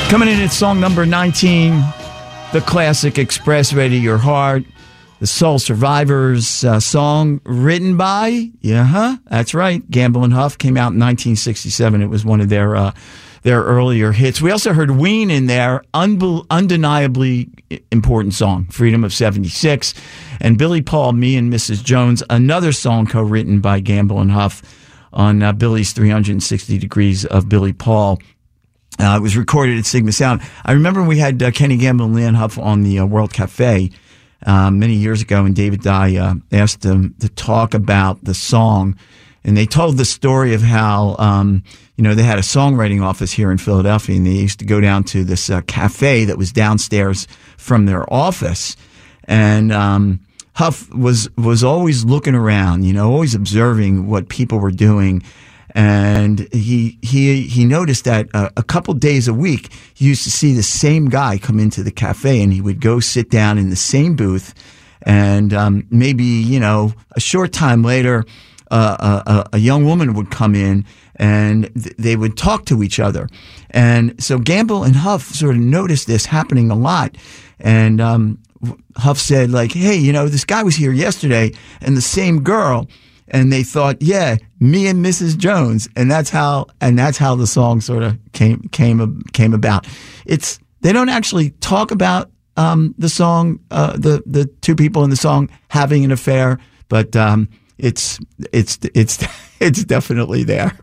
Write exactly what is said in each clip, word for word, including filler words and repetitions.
Coming in at song number nineteen, the classic Express Way to Your Heart, the Soul Survivors uh, song written by, yeah, huh, that's right, Gamble and Huff, came out in nineteen sixty-seven. It was one of their uh, their earlier hits. We also heard Ween in there, unbe- undeniably important song, Freedom of seventy-six, and Billy Paul, Me and Missus Jones, another song co-written by Gamble and Huff on uh, Billy's three hundred sixty Degrees of Billy Paul. Uh, it was recorded at Sigma Sound. I remember we had uh, Kenny Gamble and Leon Huff on the uh, World Cafe uh, many years ago, and David Dye uh, asked them to talk about the song. And they told the story of how, um, you know, they had a songwriting office here in Philadelphia, and they used to go down to this uh, cafe that was downstairs from their office. And um, Huff was was always looking around, you know, always observing what people were doing. And he he he noticed that uh, a couple days a week, he used to see the same guy come into the cafe, and he would go sit down in the same booth. And um, maybe, you know, a short time later, uh, a, a young woman would come in, and th- they would talk to each other. And so Gamble and Huff sort of noticed this happening a lot. And um, Huff said, like, hey, you know, this guy was here yesterday, and the same girl. And they thought, yeah, me and Missus Jones, and that's how and that's how the song sort of came came came about. It's they don't actually talk about um, the song, uh, the the two people in the song having an affair, but um, it's it's it's it's definitely there.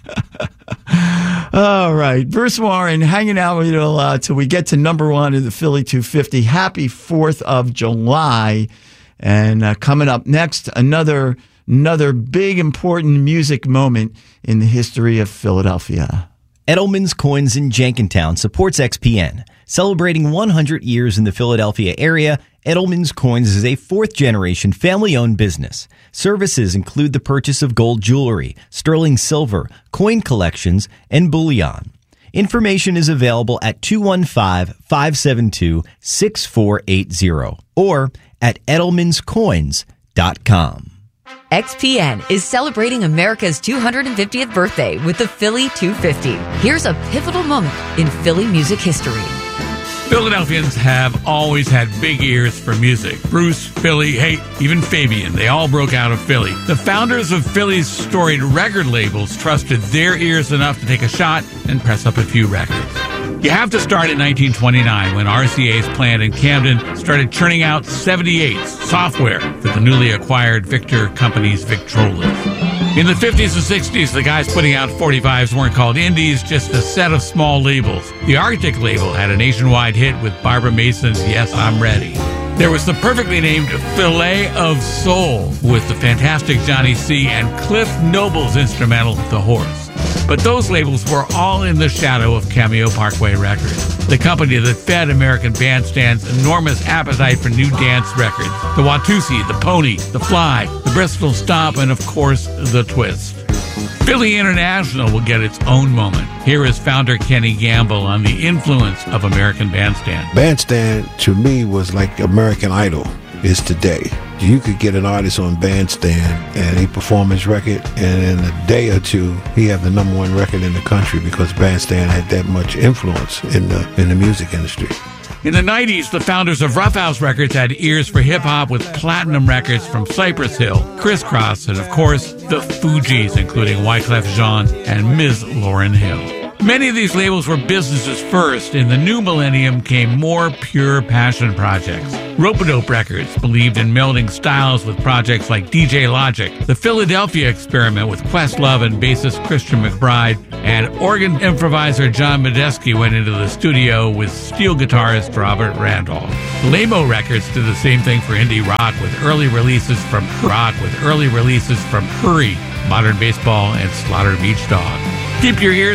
All right, Bruce Warren hanging out with you uh, till we get to number one in the Philly two fifty. Happy Fourth of July, and uh, coming up next, another. Another big, important music moment in the history of Philadelphia. Edelman's Coins in Jenkintown supports X P N. Celebrating one hundred years in the Philadelphia area, Edelman's Coins is a fourth-generation family-owned business. Services include the purchase of gold jewelry, sterling silver, coin collections, and bullion. Information is available at two one five, five seven two, six four eight zero or at edelmans coins dot com. X P N is celebrating America's two hundred fiftieth birthday with the Philly two fifty. Here's a pivotal moment in Philly music history. Philadelphians have always had big ears for music. Bruce, Philly, hey, even Fabian, they all broke out of Philly. The founders of Philly's storied record labels trusted their ears enough to take a shot and press up a few records. You have to start in nineteen twenty-nine when R C A's plant in Camden started churning out seventy-eights, software for the newly acquired Victor Company's Victrolas. In the fifties and sixties, the guys putting out forty-fives weren't called indies, just a set of small labels. The Arctic label had a nationwide hit with Barbara Mason's Yes, I'm Ready. There was the perfectly named Fillet of Soul with the fantastic Johnny C. and Cliff Noble's instrumental, The Horse. But those labels were all in the shadow of Cameo Parkway Records, the company that fed American bandstands enormous appetite for new dance records. The Watusi, the Pony, the Fly, the Bristol Stomp, and of course, the Twist. Philly International will get its own moment. Here is founder Kenny Gamble on the influence of American Bandstand. Bandstand, to me, was like American Idol is today. You could get an artist on Bandstand and he perform his record, and in a day or two, he have the number one record in the country because Bandstand had that much influence in the in the music industry. In the nineties, the founders of Rough House Records had ears for hip-hop with platinum records from Cypress Hill, Criss Cross, and of course, the Fugees, including Wyclef Jean and Miz Lauryn Hill. Many of these labels were businesses first. In the new millennium came more pure passion projects. Rope-a-Dope Records believed in melding styles with projects like D J Logic, the Philadelphia Experiment with Questlove and bassist Christian McBride, and organ improviser John Medeski went into the studio with steel guitarist Robert Randolph. Lamo Records did the same thing for indie rock with early releases from rock with early releases from Hurry, Modern Baseball, and Slaughter Beach Dog. Keep your ears